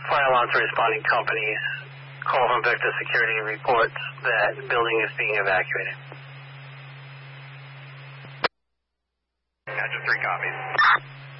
fire alarm to responding companies. Call from Vector Security reports that building is being evacuated. Gotcha, 3 copies.